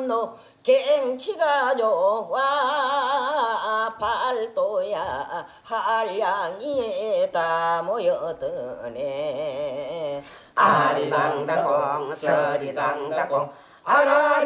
참노 갱치가 좋아 팔도야 한량이 다 모여드네 아리당당공 서리당당공 아라